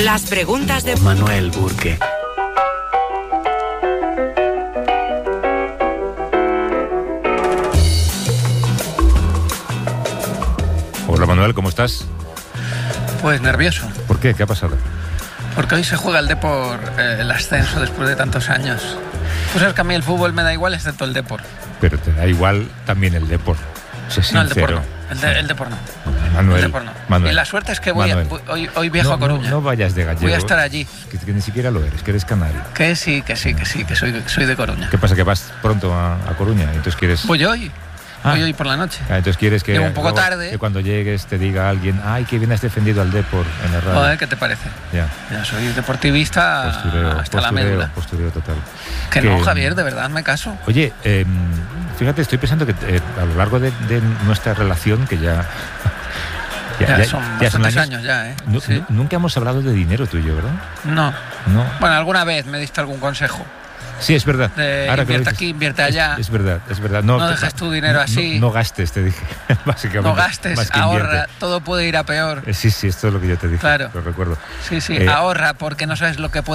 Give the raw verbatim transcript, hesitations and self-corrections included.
Las preguntas de Manuel Burke. Hola Manuel, ¿cómo estás? Pues nervioso. ¿Por qué? ¿Qué ha pasado? Porque hoy se juega el Depor, eh, el ascenso después de tantos años. Pues sabes que a mí el fútbol me da igual excepto el Depor. Pero te da igual también el Depor. Sé No, el sincero. Depor no. El, de, el Depor no. Manuel, el Depor no. Manuel. Y la suerte es que voy, a, Manuel. voy- hoy, hoy viajo no, a Coruña. No, no vayas de gallego. Voy a estar allí. Que, que ni siquiera lo eres, que eres canario. Que sí, que sí, que sí, que soy, que soy de Coruña. ¿Qué pasa? ¿Que vas pronto a, a Coruña? Entonces quieres... Voy hoy. Ah. Voy hoy por la noche. Ah, entonces quieres que... Llego un poco luego, tarde. Que cuando llegues te diga alguien, ay, que bien has defendido al Depor en la radio. Joder, ¿qué te parece? Ya. Ya soy deportivista Postureo, hasta la postureo, médula. postureo total. Que no, Javier, de verdad, me caso. Oye, eh, fíjate, estoy pensando que eh, a lo largo de, de nuestra relación, que ya... Ya, son bastantes años ya, ¿eh? nu- Sí. nu- Nunca hemos hablado de dinero tú y yo, ¿verdad? No. No. Bueno, alguna vez me diste algún consejo. Sí, es verdad. De Ahora que lo invierte dices, aquí, invierte allá. Es, es verdad, es verdad. No, No dejes tu dinero no- así. No, no gastes, te dije, básicamente. No gastes, más que ahorra, invierte. todo puede ir a peor. Eh, Sí, sí, esto es lo que yo te dije. Claro. Lo recuerdo. Sí, sí, Eh, ahorra porque no sabes lo que puede